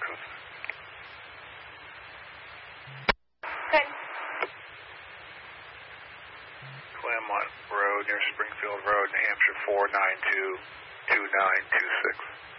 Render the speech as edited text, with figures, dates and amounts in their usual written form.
Texas. Good. Claremont Road near Springfield Road, New Hampshire 4922926.